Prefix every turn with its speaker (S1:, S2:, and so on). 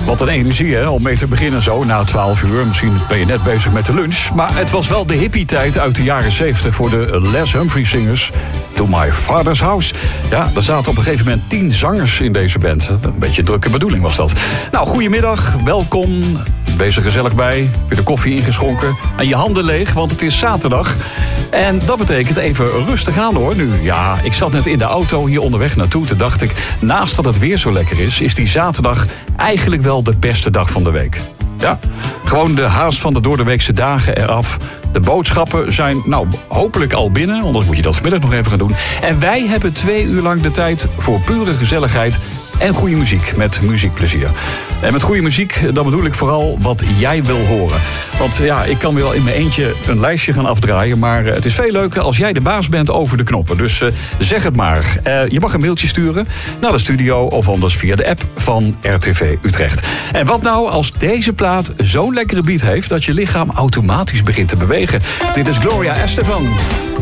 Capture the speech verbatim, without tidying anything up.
S1: Wat een energie, hè, om mee te beginnen zo, na twaalf uur. Misschien ben je net bezig met de lunch. Maar het was wel de hippie-tijd uit de jaren zeventig voor de Les Humphrey Singers. To My Father's House. Ja, er zaten op een gegeven moment tien zangers in deze band. Een beetje drukke bedoeling was dat. Nou, goedemiddag, welkom. Wees er gezellig bij. Heb je de koffie ingeschonken? En je handen leeg, want het is zaterdag. En dat betekent even rustig aan hoor nu. Ja, ik zat net in de auto hier onderweg naartoe. Toen dacht ik, naast dat het weer zo lekker is, is die zaterdag eigenlijk wel de beste dag van de week. Ja, gewoon de haast van de doordeweekse dagen eraf. De boodschappen zijn nou hopelijk al binnen, anders moet je dat vanmiddag nog even gaan doen. En wij hebben twee uur lang de tijd voor pure gezelligheid en goede muziek met muziekplezier. En met goede muziek, dan bedoel ik vooral wat jij wil horen. Want ja, ik kan wel in mijn eentje een lijstje gaan afdraaien, maar het is veel leuker als jij de baas bent over de knoppen. Dus uh, zeg het maar. Uh, je mag een mailtje sturen naar de studio of anders via de app van R T V Utrecht. En wat nou als deze plaat zo'n lekkere beat heeft dat je lichaam automatisch begint te bewegen? Dit is Gloria Estefan.